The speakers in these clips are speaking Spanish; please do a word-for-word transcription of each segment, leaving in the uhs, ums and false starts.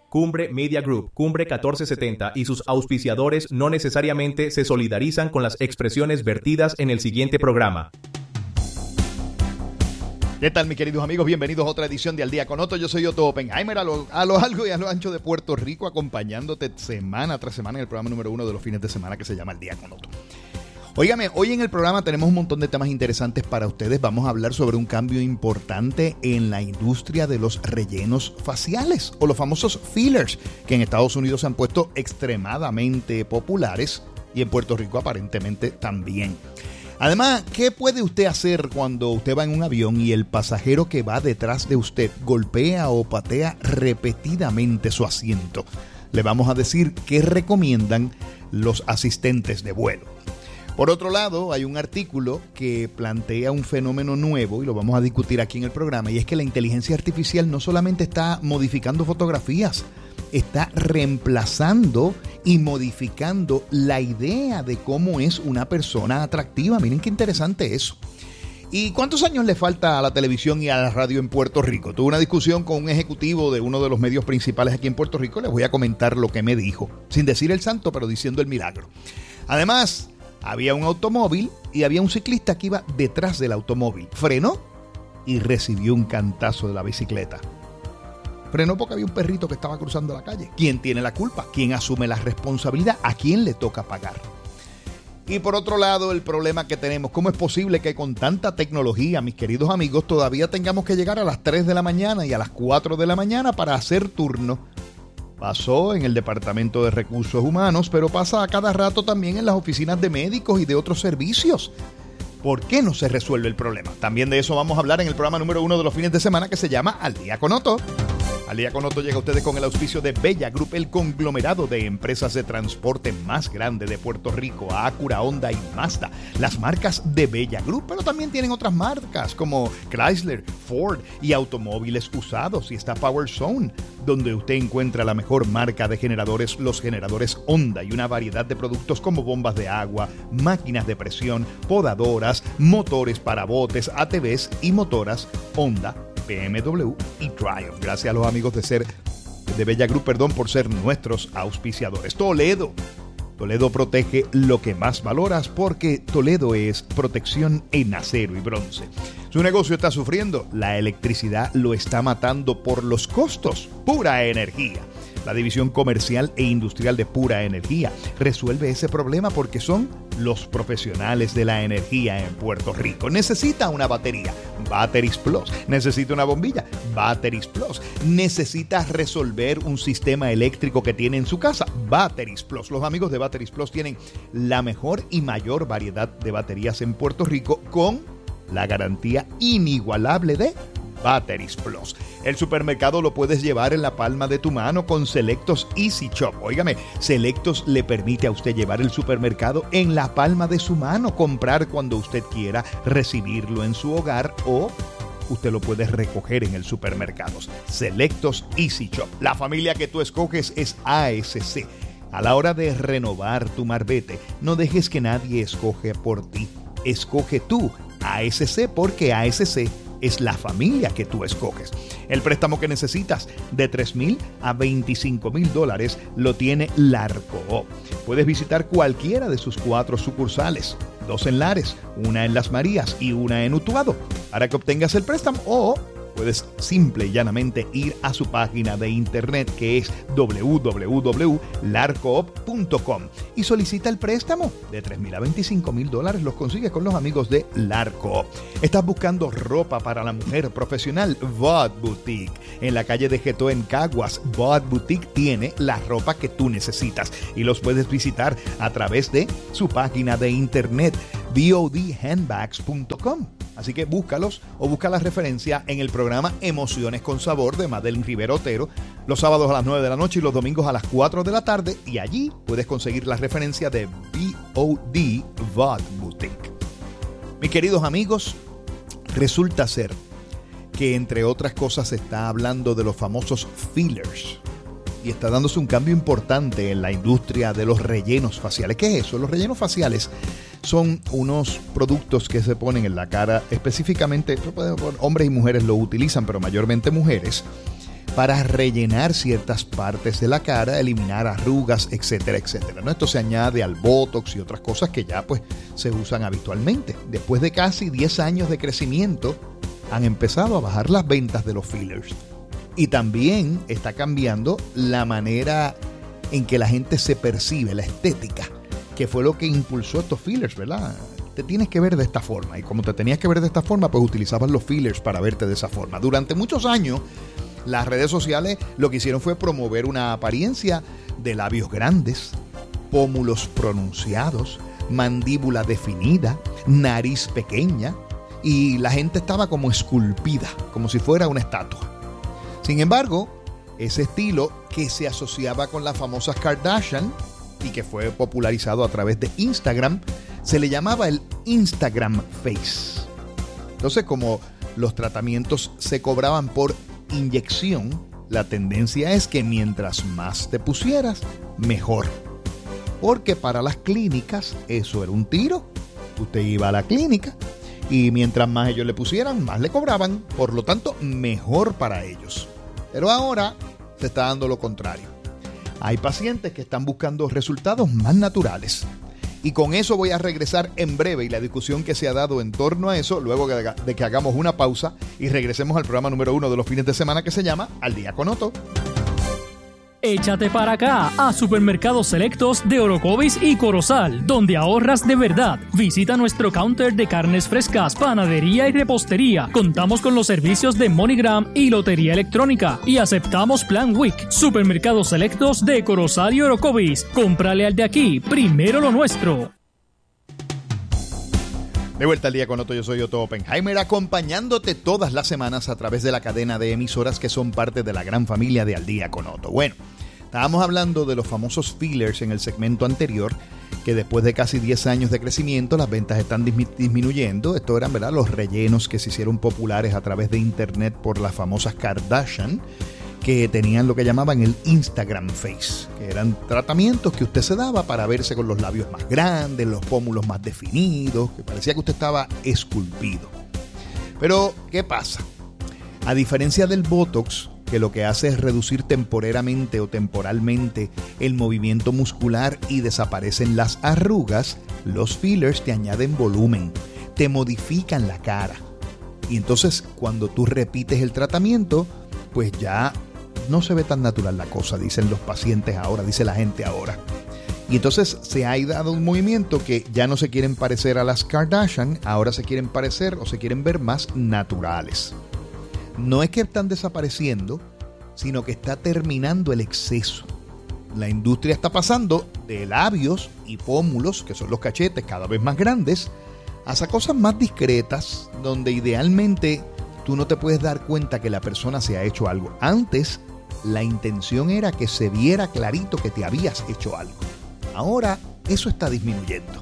Cumbre Media Group, Cumbre catorce setenta y sus auspiciadores no necesariamente se solidarizan con las expresiones vertidas en el siguiente programa. ¿Qué tal, mis queridos amigos? Bienvenidos a otra edición de Al Día con Otto. Yo soy Otto Oppenheimer, a lo, a lo largo y a lo ancho de Puerto Rico, acompañándote semana tras semana en el programa número uno de los fines de semana que se llama Al Día con Otto. Óigame, hoy en el programa tenemos un montón de temas interesantes para ustedes. Vamos a hablar sobre un cambio importante en la industria de los rellenos faciales o los famosos fillers, que en Estados Unidos se han puesto extremadamente populares y en Puerto Rico aparentemente también. Además, ¿qué puede usted hacer cuando usted va en un avión y el pasajero que va detrás de usted golpea o patea repetidamente su asiento? Le vamos a decir qué recomiendan los asistentes de vuelo. Por otro lado, hay un artículo que plantea un fenómeno nuevo y lo vamos a discutir aquí en el programa, y es que la inteligencia artificial no solamente está modificando fotografías, está reemplazando y modificando la idea de cómo es una persona atractiva. Miren qué interesante eso. ¿Y cuántos años le falta a la televisión y a la radio en Puerto Rico? Tuve una discusión con un ejecutivo de uno de los medios principales aquí en Puerto Rico. Les voy a comentar lo que me dijo, sin decir el santo, pero diciendo el milagro. Además, había un automóvil y había un ciclista que iba detrás del automóvil. Frenó y recibió un cantazo de la bicicleta. Frenó porque había un perrito que estaba cruzando la calle. ¿Quién tiene la culpa? ¿Quién asume la responsabilidad? ¿A quién le toca pagar? Y por otro lado, el problema que tenemos, ¿cómo es posible que con tanta tecnología, mis queridos amigos, todavía tengamos que llegar a las tres de la mañana y a las cuatro de la mañana para hacer turno? Pasó en el Departamento de Recursos Humanos, pero pasa a cada rato también en las oficinas de médicos y de otros servicios. ¿Por qué no se resuelve el problema? También de eso vamos a hablar en el programa número uno de los fines de semana, que se llama Al Día con Otto. Al Día con Otto llega a ustedes con el auspicio de Bella Group, el conglomerado de empresas de transporte más grande de Puerto Rico, Acura, Honda y Mazda. Las marcas de Bella Group, pero también tienen otras marcas como Chrysler, Ford y automóviles usados. Y está Power Zone, donde usted encuentra la mejor marca de generadores, los generadores Honda, y una variedad de productos como bombas de agua, máquinas de presión, podadoras, motores para botes, A T Vs y motoras Honda, B M W y Triumph. Gracias a los amigos de ser de Bella Group, perdón, por ser nuestros auspiciadores. Toledo. Toledo protege lo que más valoras, porque Toledo es protección en acero y bronce. Su negocio está sufriendo, la electricidad lo está matando por los costos. Pura Energía. La división comercial e industrial de Pura Energía resuelve ese problema porque son los profesionales de la energía en Puerto Rico. Necesita una batería, Batteries Plus. Necesita una bombilla, Batteries Plus. Necesita resolver un sistema eléctrico que tiene en su casa, Batteries Plus. Los amigos de Batteries Plus tienen la mejor y mayor variedad de baterías en Puerto Rico, con la garantía inigualable de Batteries Plus. El supermercado lo puedes llevar en la palma de tu mano con Selectos Easy Shop. Óigame, Selectos le permite a usted llevar el supermercado en la palma de su mano, comprar cuando usted quiera, recibirlo en su hogar, o usted lo puede recoger en el supermercado. Selectos Easy Shop. La familia que tú escoges es A S C. A la hora de renovar tu marbete, no dejes que nadie escoge por ti. Escoge tú A S C, porque A S C es la familia que tú escoges. El préstamo que necesitas de tres mil a veinticinco mil dólares lo tiene Larco. Puedes visitar cualquiera de sus cuatro sucursales, dos en Lares, una en Las Marías y una en Utuado, para que obtengas el préstamo, o puedes simple y llanamente ir a su página de internet, que es doble u doble u doble u punto larcoop punto com, y solicita el préstamo de tres mil a veinticinco mil dólares. Los consigues con los amigos de Larcoop. ¿Estás buscando ropa para la mujer profesional? Bod Boutique. En la calle de Getó en Caguas, Bod Boutique tiene la ropa que tú necesitas y los puedes visitar a través de su página de internet, bod handbags punto com. Así que búscalos o busca la referencia en el programa Emociones con Sabor de Madeline Rivera Otero, los sábados a las nueve de la noche y los domingos a las cuatro de la tarde, y allí puedes conseguir la referencia de B O D Bod Boutique. Mis queridos amigos, resulta ser que, entre otras cosas, se está hablando de los famosos fillers y está dándose un cambio importante en la industria de los rellenos faciales. ¿Qué es eso? Los rellenos faciales son unos productos que se ponen en la cara, específicamente hombres y mujeres lo utilizan, pero mayormente mujeres, para rellenar ciertas partes de la cara, eliminar arrugas, etcétera, etcétera, ¿no? Esto se añade al Botox y otras cosas que ya pues se usan habitualmente. Después de casi diez años de crecimiento, han empezado a bajar las ventas de los fillers. Y también está cambiando la manera en que la gente se percibe, la estética, que fue lo que impulsó estos fillers, ¿verdad? Te tienes que ver de esta forma. Y como te tenías que ver de esta forma, pues utilizabas los fillers para verte de esa forma. Durante muchos años, las redes sociales lo que hicieron fue promover una apariencia de labios grandes, pómulos pronunciados, mandíbula definida, nariz pequeña, y la gente estaba como esculpida, como si fuera una estatua. Sin embargo, ese estilo que se asociaba con las famosas Kardashian y que fue popularizado a través de Instagram, se le llamaba el Instagram Face. Entonces, como los tratamientos se cobraban por inyección, la tendencia es que mientras más te pusieras, mejor. Porque para las clínicas eso era un tiro. Usted iba a la clínica y mientras más ellos le pusieran, más le cobraban. Por lo tanto, mejor para ellos. Pero ahora se está dando lo contrario. Hay pacientes que están buscando resultados más naturales. Y con eso voy a regresar en breve y la discusión que se ha dado en torno a eso luego de que hagamos una pausa y regresemos al programa número uno de los fines de semana que se llama Al Día con Otto. Échate para acá a Supermercados Selectos de Orocovis y Corozal, donde ahorras de verdad. Visita nuestro counter de carnes frescas, panadería y repostería. Contamos con los servicios de MoneyGram y lotería electrónica y aceptamos Plan Week. Supermercados Selectos de Corozal y Orocovis. Cómprale al de aquí, primero lo nuestro. De vuelta al Día con Otto, yo soy Otto Oppenheimer, acompañándote todas las semanas a través de la cadena de emisoras que son parte de la gran familia de Al Día con Otto. Bueno, estábamos hablando de los famosos fillers en el segmento anterior, que después de casi diez años de crecimiento, las ventas están dismi- disminuyendo. Esto eran, ¿verdad?, los rellenos que se hicieron populares a través de internet por las famosas Kardashian, que tenían lo que llamaban el Instagram Face, que eran tratamientos que usted se daba para verse con los labios más grandes, los pómulos más definidos, que parecía que usted estaba esculpido. Pero, ¿qué pasa? A diferencia del Botox, que lo que hace es reducir temporariamente o temporalmente el movimiento muscular y desaparecen las arrugas, los fillers te añaden volumen, te modifican la cara. Y entonces, cuando tú repites el tratamiento, pues ya no se ve tan natural la cosa, dicen los pacientes ahora, dice la gente ahora. Y entonces se ha dado un movimiento que ya no se quieren parecer a las Kardashian, ahora se quieren parecer o se quieren ver más naturales. No es que están desapareciendo, sino que está terminando el exceso. La industria está pasando de labios y pómulos, que son los cachetes cada vez más grandes, hasta cosas más discretas, donde idealmente tú no te puedes dar cuenta que la persona se ha hecho algo. Antes, la intención era que se viera clarito que te habías hecho algo. Ahora, eso está disminuyendo.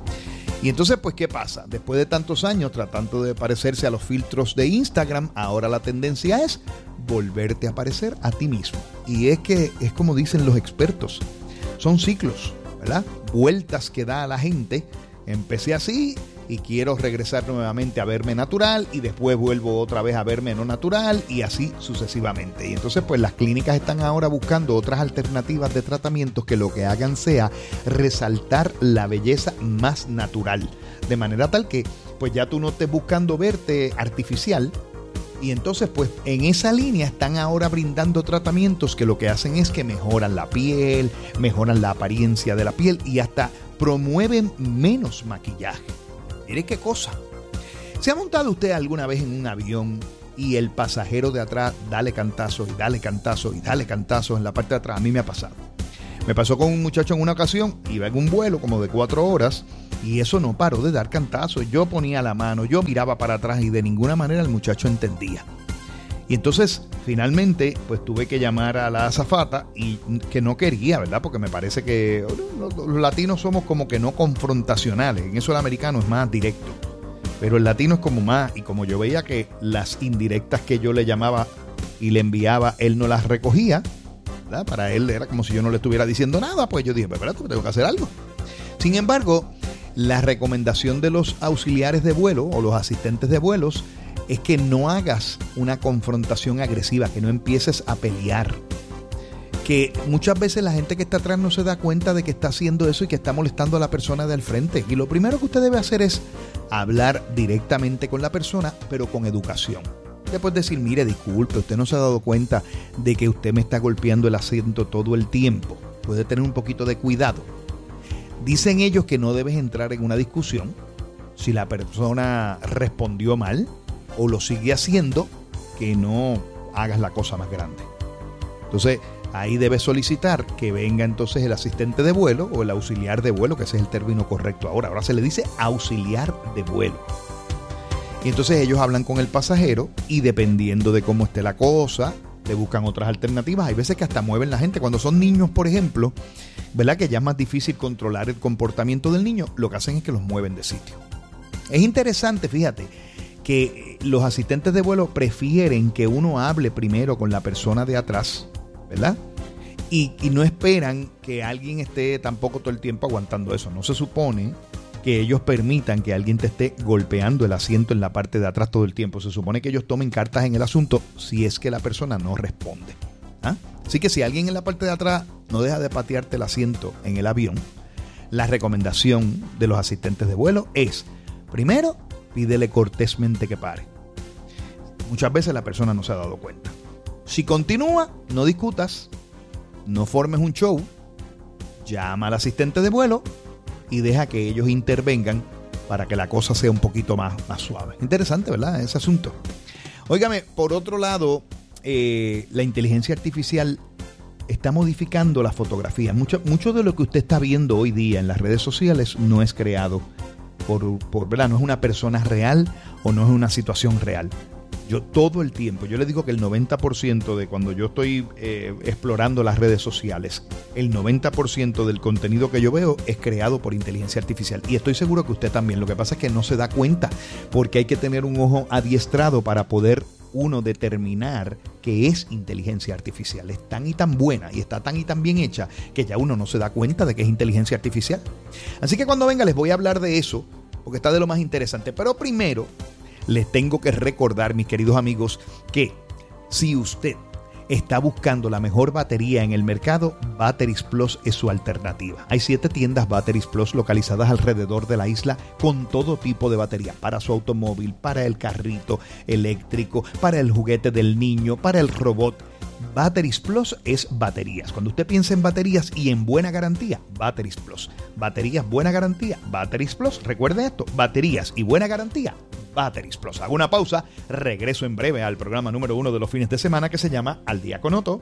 Y entonces, pues, ¿qué pasa? Después de tantos años tratando de parecerse a los filtros de Instagram, ahora la tendencia es volverte a parecer a ti mismo. Y es que, es como dicen los expertos, son ciclos, ¿verdad? Vueltas que da a la gente. Empecé así y quiero regresar nuevamente a verme natural y después vuelvo otra vez a verme no natural y así sucesivamente. Y entonces pues las clínicas están ahora buscando otras alternativas de tratamientos que lo que hagan sea resaltar la belleza más natural, de manera tal que pues ya tú no estés buscando verte artificial. Y entonces pues en esa línea están ahora brindando tratamientos que lo que hacen es que mejoran la piel, mejoran la apariencia de la piel y hasta promueven menos maquillaje. Mire qué cosa. ¿Se ha montado usted alguna vez en un avión y el pasajero de atrás dale cantazos y dale cantazos y dale cantazos en la parte de atrás? A mí me ha pasado. Me pasó con un muchacho en una ocasión, iba en un vuelo como de cuatro horas y eso no paró de dar cantazos. Yo ponía la mano, yo miraba para atrás y de ninguna manera el muchacho entendía. Y entonces, finalmente, pues tuve que llamar a la azafata y que no quería, ¿verdad? Porque me parece que los, los latinos somos como que no confrontacionales. En eso el americano es más directo. Pero el latino es como más, y como yo veía que las indirectas que yo le llamaba y le enviaba, él no las recogía, ¿verdad? Para él era como si yo no le estuviera diciendo nada, pues yo dije, pero espérate, tengo que hacer algo. Sin embargo, la recomendación de los auxiliares de vuelo o los asistentes de vuelos es que no hagas una confrontación agresiva, que no empieces a pelear. Que muchas veces la gente que está atrás no se da cuenta de que está haciendo eso y que está molestando a la persona del frente. Y lo primero que usted debe hacer es hablar directamente con la persona, pero con educación. Usted puede decir, mire, disculpe, usted no se ha dado cuenta de que usted me está golpeando el asiento todo el tiempo. Puede tener un poquito de cuidado. Dicen ellos que no debes entrar en una discusión si la persona respondió mal o lo sigue haciendo, que no hagas la cosa más grande. Entonces, ahí debes solicitar que venga entonces el asistente de vuelo o el auxiliar de vuelo, que ese es el término correcto ahora. Ahora se le dice auxiliar de vuelo. Y entonces ellos hablan con el pasajero y dependiendo de cómo esté la cosa, le buscan otras alternativas. Hay veces que hasta mueven la gente. Cuando son niños, por ejemplo, ¿verdad? Que ya es más difícil controlar el comportamiento del niño, lo que hacen es que los mueven de sitio. Es interesante, fíjate, que los asistentes de vuelo prefieren que uno hable primero con la persona de atrás, ¿verdad? Y, y no esperan que alguien esté tampoco todo el tiempo aguantando eso. No se supone que ellos permitan que alguien te esté golpeando el asiento en la parte de atrás todo el tiempo. Se supone que ellos tomen cartas en el asunto si es que la persona no responde. ¿Ah? Así que si alguien en la parte de atrás no deja de patearte el asiento en el avión, la recomendación de los asistentes de vuelo es, primero, pídele cortésmente que pare. Muchas veces la persona no se ha dado cuenta. Si continúa, no discutas, no formes un show, llama al asistente de vuelo y deja que ellos intervengan para que la cosa sea un poquito más, más suave. Interesante, ¿verdad? Ese asunto. Óigame, por otro lado, eh, la inteligencia artificial está modificando la fotografía. Mucho, mucho de lo que usted está viendo hoy día en las redes sociales no es creado por, por ¿verdad? No es una persona real o no es una situación real. Yo todo el tiempo, yo le digo que el noventa por ciento de cuando yo estoy eh, explorando las redes sociales, el noventa por ciento del contenido que yo veo es creado por inteligencia artificial. Y estoy seguro que usted también. Lo que pasa es que no se da cuenta porque hay que tener un ojo adiestrado para poder uno determinar que es inteligencia artificial. Es tan y tan buena y está tan y tan bien hecha que ya uno no se da cuenta de que es inteligencia artificial. Así que cuando venga les voy a hablar de eso porque está de lo más interesante. Pero primero les tengo que recordar, mis queridos amigos, que si usted está buscando la mejor batería en el mercado, Batteries Plus es su alternativa. Hay siete tiendas Batteries Plus localizadas alrededor de la isla con todo tipo de batería para su automóvil, para el carrito eléctrico, para el juguete del niño, para el robot. Batteries Plus es baterías. Cuando usted piensa en baterías y en buena garantía, Batteries Plus. Baterías, buena garantía, Batteries Plus. Recuerde esto, baterías y buena garantía, Batteries Plus. Hago una pausa, regreso en breve al programa número uno de los fines de semana que se llama Al Día con Otto.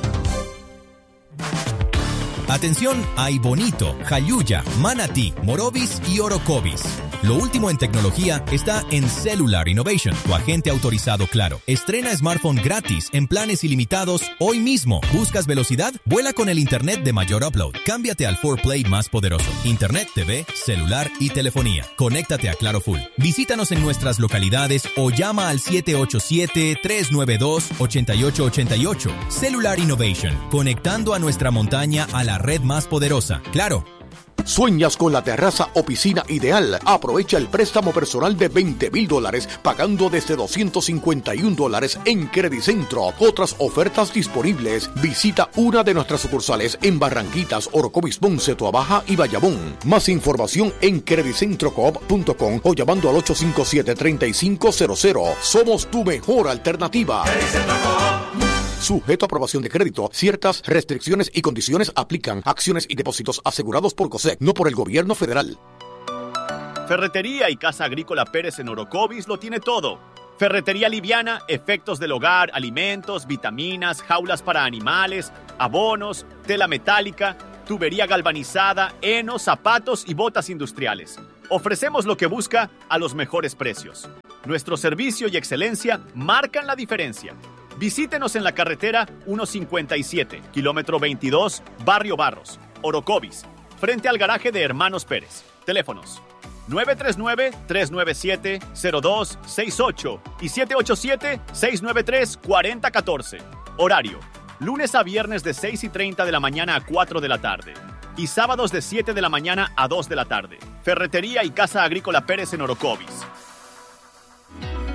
Atención a Bonito, Jayuya, Manatí, Morovis y Orocovis. Lo último en tecnología está en Cellular Innovation, tu agente autorizado Claro. Estrena smartphone gratis en planes ilimitados hoy mismo. ¿Buscas velocidad? Vuela con el internet de mayor upload. Cámbiate al cuatro Play más poderoso. Internet, T V, celular y telefonía. Conéctate a Claro Full. Visítanos en nuestras localidades o llama al siete ocho siete, tres nueve dos, ocho ocho ocho ocho. Cellular Innovation, conectando a nuestra montaña a la red más poderosa. Claro. ¿Sueñas con la terraza o piscina ideal? Aprovecha el préstamo personal de veinte mil dólares pagando desde doscientos cincuenta y un dólares en Credicentro. Otras ofertas disponibles. Visita una de nuestras sucursales en Barranquitas, Orocovis, Ponce, Toabaja y Bayamón. Más información en credicentro coop punto com o llamando al ocho cinco siete, tres cinco cero cero. Somos tu mejor alternativa. Sujeto a aprobación de crédito, ciertas restricciones y condiciones aplican. Acciones y depósitos asegurados por COSEC, no por el gobierno federal. Ferretería y Casa Agrícola Pérez en Orocovis lo tiene todo. Ferretería liviana, efectos del hogar, alimentos, vitaminas, jaulas para animales, abonos, tela metálica, tubería galvanizada, heno, zapatos y botas industriales. Ofrecemos lo que busca a los mejores precios. Nuestro servicio y excelencia marcan la diferencia. Visítenos en la carretera ciento cincuenta y siete, kilómetro veintidós, Barrio Barros, Orocovis, frente al garaje de Hermanos Pérez. Teléfonos nueve tres nueve, tres nueve siete, cero dos seis ocho y siete ocho siete, seis nueve tres, cuatro cero uno cuatro. Horario, lunes a viernes de seis y treinta de la mañana a cuatro de la tarde y sábados de siete de la mañana a dos de la tarde. Ferretería y Casa Agrícola Pérez en Orocovis.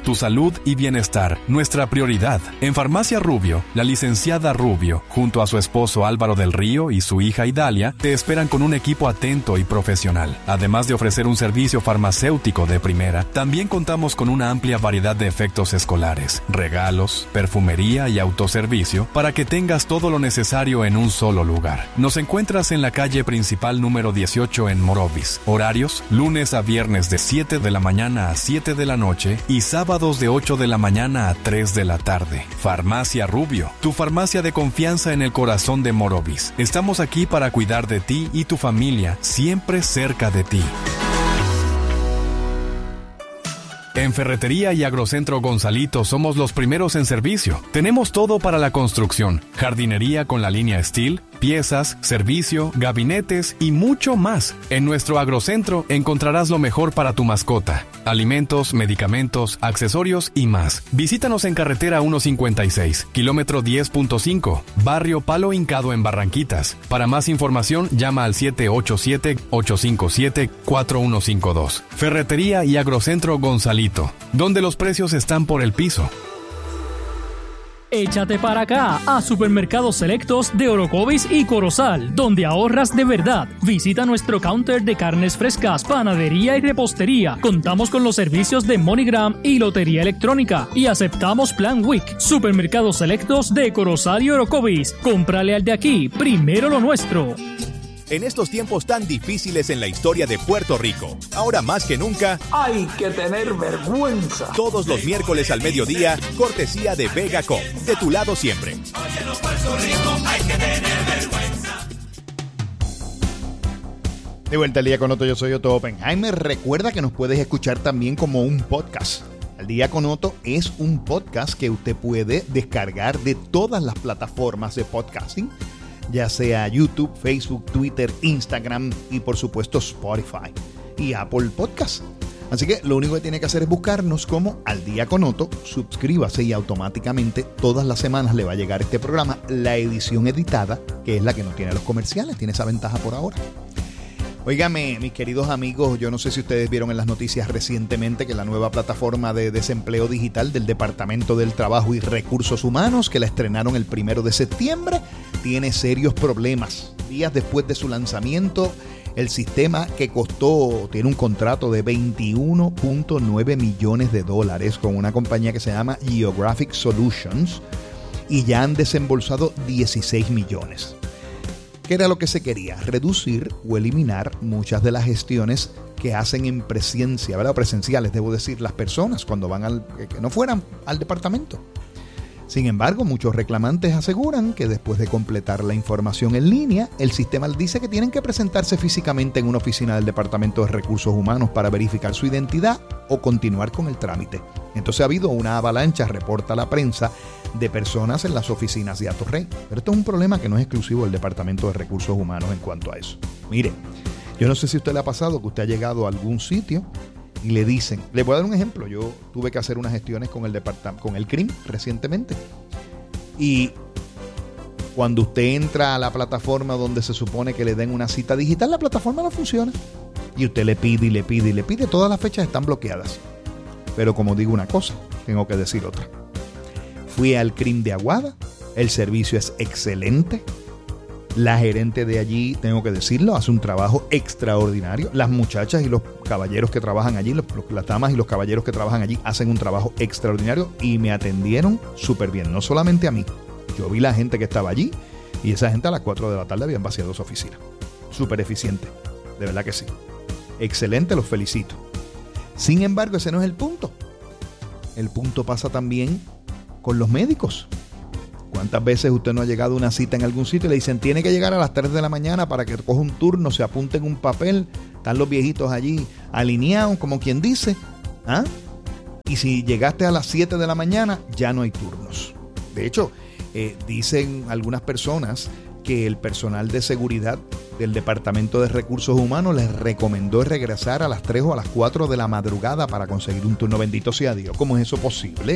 tu salud y bienestar, nuestra prioridad. En Farmacia Rubio, la licenciada Rubio, junto a su esposo Álvaro del Río y su hija Idalia, te esperan con un equipo atento y profesional. Además de ofrecer un servicio farmacéutico de primera, también contamos con una amplia variedad de efectos escolares, regalos, perfumería y autoservicio para que tengas todo lo necesario en un solo lugar. Nos encuentras en la calle principal número dieciocho en Morovis. Horarios, lunes a viernes de siete de la mañana a siete de la noche y sábados de ocho de la mañana a tres de la tarde. Farmacia Rubio, tu farmacia de confianza en el corazón de Morovis. Estamos aquí para cuidar de ti y tu familia, siempre cerca de ti. En Ferretería y Agrocentro Gonzalito somos los primeros en servicio. Tenemos todo para la construcción, jardinería con la línea Steel, piezas, servicio, gabinetes y mucho más. En nuestro Agrocentro encontrarás lo mejor para tu mascota: alimentos, medicamentos, accesorios y más. Visítanos en carretera ciento cincuenta y seis, kilómetro diez punto cinco, barrio Palo Hincado en Barranquitas. Para más información, llama al siete ocho siete, ocho cinco siete, cuatro uno cinco dos. Ferretería y Agrocentro Gonzalito, donde los precios están por el piso. Échate para acá a Supermercados Selectos de Orocovis y Corozal, donde ahorras de verdad. Visita nuestro counter de carnes frescas, panadería y repostería. Contamos con los servicios de MoneyGram y lotería electrónica y aceptamos Plan Week. Supermercados Selectos de Corozal y Orocovis. Cómprale al de aquí, primero lo nuestro. En estos tiempos tan difíciles en la historia de Puerto Rico, ahora más que nunca, hay que tener vergüenza. Todos los miércoles al mediodía, cortesía de Vega Cop, de tu lado siempre. Oye, los Puerto Rico, hay que tener vergüenza. De vuelta al día con Otto, yo soy Otto Oppenheimer. Recuerda que nos puedes escuchar también como un podcast. Al día con Otto es un podcast que usted puede descargar de todas las plataformas de podcasting, ya sea YouTube, Facebook, Twitter, Instagram y por supuesto Spotify y Apple Podcast. Así que lo único que tiene que hacer es buscarnos como Al Día con Otto, suscríbase y automáticamente todas las semanas le va a llegar este programa, la edición editada, que es la que no tiene los comerciales, tiene esa ventaja por ahora. Óigame, mis queridos amigos, yo no sé si ustedes vieron en las noticias recientemente que la nueva plataforma de desempleo digital del Departamento del Trabajo y Recursos Humanos, que la estrenaron el primero de septiembre, tiene serios problemas. Días después de su lanzamiento, el sistema, que costó, tiene un contrato de veintiuno punto nueve millones de dólares con una compañía que se llama Geographic Solutions, y ya han desembolsado dieciséis millones. ¿Qué era lo que se quería? Reducir o eliminar muchas de las gestiones que hacen en presencia, ¿verdad? Presenciales, debo decir, las personas cuando van al, que no fueran al departamento. Sin embargo, muchos reclamantes aseguran que después de completar la información en línea, el sistema dice que tienen que presentarse físicamente en una oficina del Departamento de Recursos Humanos para verificar su identidad o continuar con el trámite. Entonces ha habido una avalancha, reporta la prensa, de personas en las oficinas de Atorrey. Pero esto es un problema que no es exclusivo del Departamento de Recursos Humanos en cuanto a eso. Mire, yo no sé si a usted le ha pasado que usted ha llegado a algún sitio y le dicen, le voy a dar un ejemplo, yo tuve que hacer unas gestiones con el departamento, con el C R I M recientemente, y cuando usted entra a la plataforma donde se supone que le den una cita digital, la plataforma no funciona, y usted le pide y le pide y le pide, todas las fechas están bloqueadas. Pero como digo una cosa, tengo que decir otra. Fui al C R I M de Aguada, el servicio es excelente. La gerente de allí, tengo que decirlo, hace un trabajo extraordinario. Las muchachas y los caballeros que trabajan allí, los, las damas y los caballeros que trabajan allí hacen un trabajo extraordinario y me atendieron súper bien. No solamente a mí, yo vi la gente que estaba allí y esa gente a las cuatro de la tarde habían vaciado su oficina. Súper eficiente, de verdad que sí. Excelente, los felicito. Sin embargo, ese no es el punto. El punto pasa también con los médicos. ¿Cuántas veces usted no ha llegado a una cita en algún sitio y le dicen tiene que llegar a las tres de la mañana para que coja un turno, se apunte en un papel, están los viejitos allí alineados, como quien dice, ¿ah? Y si llegaste a las siete de la mañana, ya no hay turnos. De hecho, eh, dicen algunas personas que el personal de seguridad del Departamento de Recursos Humanos les recomendó regresar a las tres o a las cuatro de la madrugada para conseguir un turno. Bendito sea Dios. ¿Cómo es eso posible?